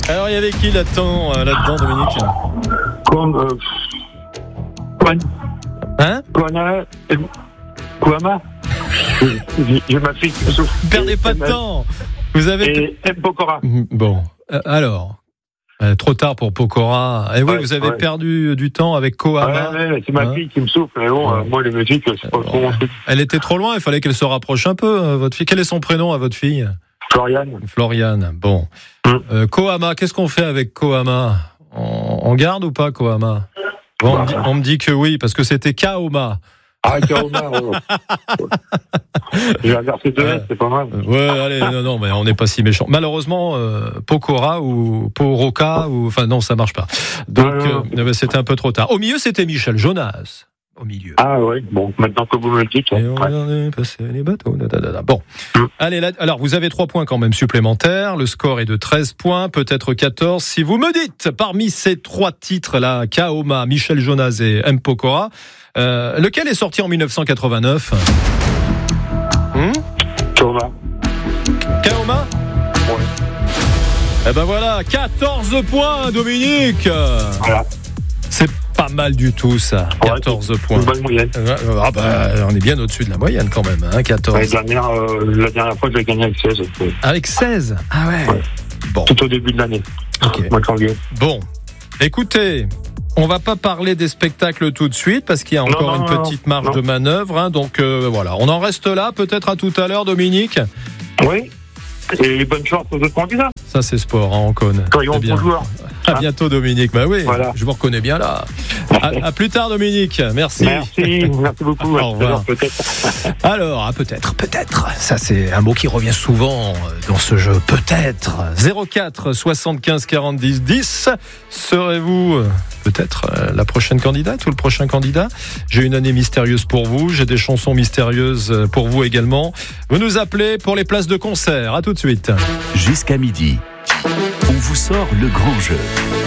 Alors, il y avait qui là-dedans, Dominique? Hein? Kouama. J'ai ma fille qui me souffle. Perdez pas de temps. Vous avez... Et Pokora. Bon, alors... trop tard pour Pokora. Et oui, vous avez perdu du temps avec Koama. Ouais, c'est ma fille qui me souffle. Mais bon, moi, les musiques, c'est pas trop mon truc. Elle était trop loin, il fallait qu'elle se rapproche un peu, votre fille. Quel est son prénom à votre fille? Floriane. Bon. Koama, qu'est-ce qu'on fait avec Koama? On garde ou pas Koama? Bon, on me dit que oui, parce que c'était Kaoma. Ah, Kaoma, j'ai inversé deux lettres, c'est pas mal. Ouais, allez, non, mais on n'est pas si méchant. Malheureusement, Pokora ou Poroka, enfin non, ça marche pas. Donc, c'était un peu trop tard. Au milieu, c'était Michel Jonas. Au milieu. Ah oui, bon, maintenant que vous me le dites. Et on est passé les bateaux. Bon, allez, là, alors vous avez 3 points quand même supplémentaires. Le score est de 13 points, peut-être 14. Si vous me dites, parmi ces 3 titres-là, Kaoma, Michel Jonas et M. Pokora, lequel est sorti en 1989? Kaoma? Ouais. Eh ben voilà, 14 points, Dominique. Voilà. C'est pas mal du tout, ça. 14 points. Une bonne moyenne. On est bien au-dessus de la moyenne quand même, hein, 14. La dernière fois, j'ai gagné avec 16. Avec 16? Ah ouais. Bon. Tout au début de l'année. Ok. Bon, écoutez, on va pas parler des spectacles tout de suite parce qu'il y a encore une petite marge de manœuvre. Hein, donc voilà, on en reste là. Peut-être à tout à l'heure, Dominique. Oui. Et bonne chance aux autres candidats. Ça, c'est sport, hein, on connaît. Soyons bons joueurs. À bientôt, Dominique. Bah oui, voilà. Je vous reconnais bien là. À plus tard, Dominique. Merci. Merci beaucoup. Au revoir. Alors, peut-être. Ça, c'est un mot qui revient souvent dans ce jeu. Peut-être. 04 75 40 10 10. Serez-vous peut-être la prochaine candidate ou le prochain candidat? J'ai une année mystérieuse pour vous. J'ai des chansons mystérieuses pour vous également. Vous nous appelez pour les places de concert. À tout de suite. Jusqu'à midi, on vous sort le grand jeu.